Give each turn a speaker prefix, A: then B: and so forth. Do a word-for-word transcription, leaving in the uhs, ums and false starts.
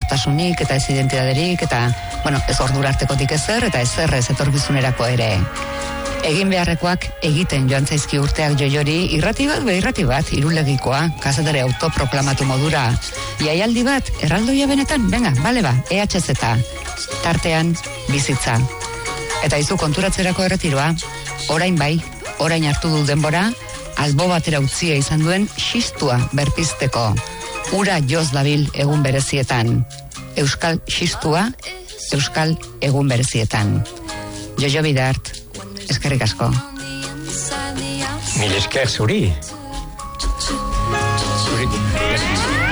A: nortasunik eta ez identidaderik eta, bueno, ez ordura artekotik ezer eta ezer ez etorkizunerako ere. Egin beharrekoak egiten joan zaizki urteak Joiori, irrati bat be irrati bat, irulegikoa, kazetare autoproklamatu modura. Jaialdi bat, erraldoia benetan, venga, bale ba, E H Z, tartean bizitza. Eta izu konturatzerako erretiroa, orain bai, orain hartu du denbora, albo batera utzia izan duen xistua berpizteko. Ura joz dabil egun berezietan. Euskal xistua, Euskal egun berezietan. Jojo Bidart, eskerrik asko.
B: Mil esker zuri. Zuri.